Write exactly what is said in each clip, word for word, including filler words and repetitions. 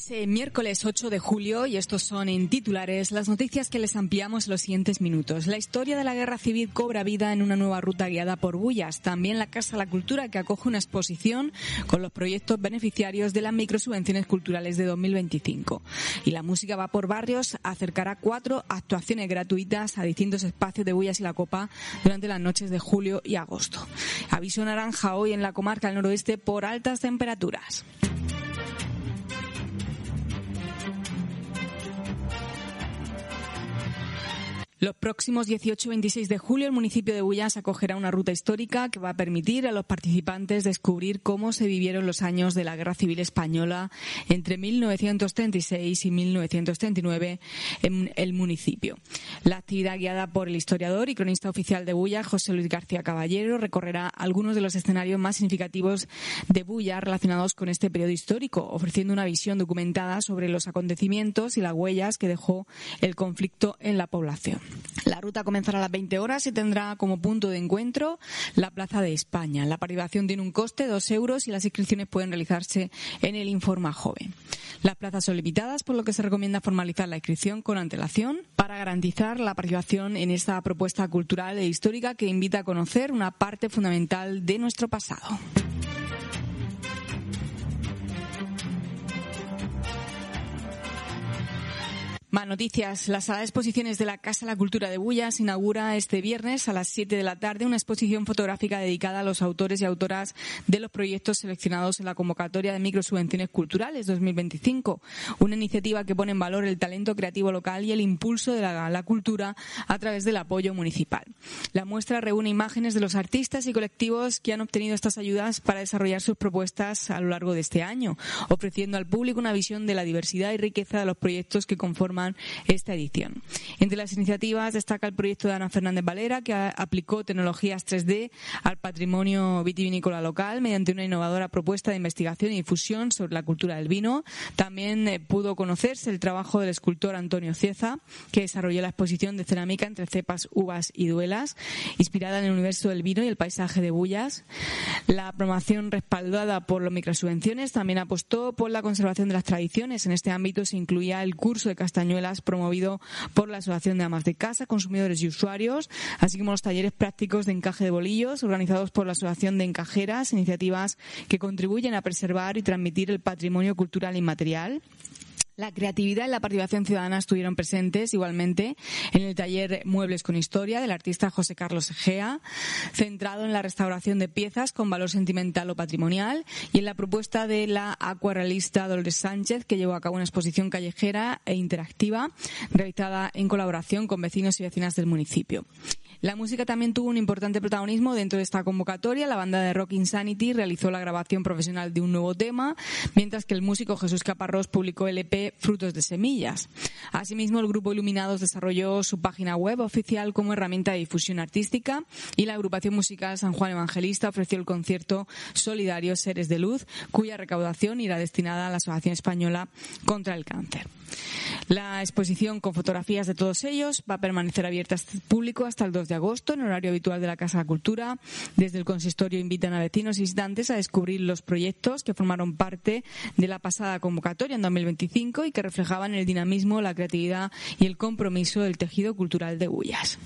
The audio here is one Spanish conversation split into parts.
Es eh, miércoles ocho de julio y estos son en titulares las noticias que les ampliamos en los siguientes minutos. La historia de la guerra civil cobra vida en una nueva ruta guiada por Bullas. También la Casa de la Cultura, que acoge una exposición con los proyectos beneficiarios de las microsubvenciones culturales de dos mil veinticinco. Y la música va por barrios acercará cuatro actuaciones gratuitas a distintos espacios de Bullas y la Copa durante las noches de julio y agosto. Aviso naranja hoy en la comarca del noroeste por altas temperaturas. Los próximos dieciocho y veintiséis de julio el municipio de Bullas acogerá una ruta histórica que va a permitir a los participantes descubrir cómo se vivieron los años de la Guerra Civil Española entre mil novecientos treinta y seis y mil novecientos treinta y nueve en el municipio. La actividad, guiada por el historiador y cronista oficial de Bullas, José Luis García Caballero, recorrerá algunos de los escenarios más significativos de Bullas relacionados con este periodo histórico, ofreciendo una visión documentada sobre los acontecimientos y las huellas que dejó el conflicto en la población. La ruta comenzará a las veinte horas y tendrá como punto de encuentro la Plaza de España. La participación tiene un coste de dos euros y las inscripciones pueden realizarse en el Informa Joven. Las plazas son limitadas, por lo que se recomienda formalizar la inscripción con antelación para garantizar la participación en esta propuesta cultural e histórica que invita a conocer una parte fundamental de nuestro pasado. Más noticias. La sala de exposiciones de la Casa de la Cultura de Bullas inaugura este viernes a las siete de la tarde una exposición fotográfica dedicada a los autores y autoras de los proyectos seleccionados en la convocatoria de microsubvenciones culturales dos mil veinticinco. Una iniciativa que pone en valor el talento creativo local y el impulso de la, la cultura a través del apoyo municipal. La muestra reúne imágenes de los artistas y colectivos que han obtenido estas ayudas para desarrollar sus propuestas a lo largo de este año, ofreciendo al público una visión de la diversidad y riqueza de los proyectos que conforman esta edición. Entre las iniciativas destaca el proyecto de Ana Fernández Valera, que aplicó tecnologías tres D al patrimonio vitivinícola local mediante una innovadora propuesta de investigación y difusión sobre la cultura del vino. También eh, pudo conocerse el trabajo del escultor Antonio Cieza, que desarrolló la exposición de cerámica entre cepas, uvas y duelas, inspirada en el universo del vino y el paisaje de Bullas. La promoción, respaldada por las microsubvenciones, también apostó por la conservación de las tradiciones. En este ámbito se incluía el curso de castañuelas promovido por la Asociación de Amas de Casa, Consumidores y Usuarios, así como los talleres prácticos de encaje de bolillos organizados por la Asociación de Encajeras, iniciativas que contribuyen a preservar y transmitir el patrimonio cultural inmaterial. La creatividad y la participación ciudadana estuvieron presentes igualmente en el taller Muebles con Historia del artista José Carlos Egea, centrado en la restauración de piezas con valor sentimental o patrimonial, y en la propuesta de la acuarelista Dolores Sánchez, que llevó a cabo una exposición callejera e interactiva realizada en colaboración con vecinos y vecinas del municipio. La música también tuvo un importante protagonismo dentro de esta convocatoria. La banda de rock Insanity realizó la grabación profesional de un nuevo tema, mientras que el músico Jesús Caparrós publicó el E P Frutos de Semillas. Asimismo, el grupo Iluminados desarrolló su página web oficial como herramienta de difusión artística, y la agrupación musical San Juan Evangelista ofreció el concierto solidario Seres de Luz, cuya recaudación irá destinada a la Asociación Española contra el Cáncer. La exposición, con fotografías de todos ellos, va a permanecer abierta al público hasta el dos de agosto en horario habitual de la Casa de la Cultura. Desde el consistorio invitan a vecinos y visitantes a descubrir los proyectos que formaron parte de la pasada convocatoria en dos mil veinticinco y que reflejaban el dinamismo, la creatividad y el compromiso del tejido cultural de Bullas.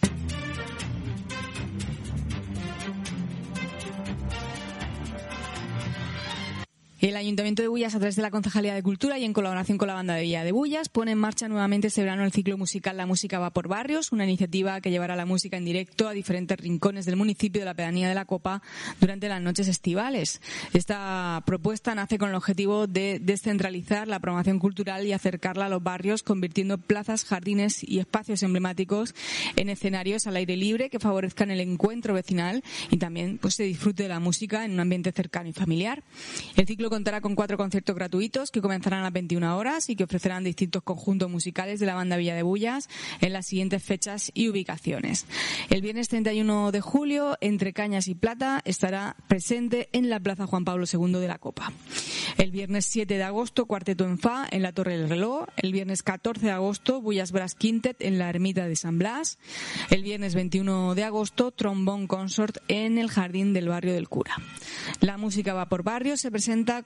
El Ayuntamiento de Bullas, a través de la Concejalía de Cultura y en colaboración con la Banda de Villa de Bullas, pone en marcha nuevamente este verano el ciclo musical La Música va por barrios, una iniciativa que llevará la música en directo a diferentes rincones del municipio de la pedanía de la Copa durante las noches estivales. Esta propuesta nace con el objetivo de descentralizar la programación cultural y acercarla a los barrios, convirtiendo plazas, jardines y espacios emblemáticos en escenarios al aire libre que favorezcan el encuentro vecinal y también pues se disfrute de la música en un ambiente cercano y familiar. El ciclo contará con cuatro conciertos gratuitos que comenzarán a las veintiuna horas y que ofrecerán distintos conjuntos musicales de la Banda Villa de Bullas en las siguientes fechas y ubicaciones. El viernes treinta y uno de julio, Entre Cañas y Plata estará presente en la Plaza Juan Pablo segundo de la Copa. El viernes siete de agosto, Cuarteto en Fa en la Torre del Reloj. El viernes catorce de agosto, Bullas Brass Quintet en la Ermita de San Blas. El viernes veintiuno de agosto, Trombón Consort en el Jardín del Barrio del Cura. La Música va por barrios se presenta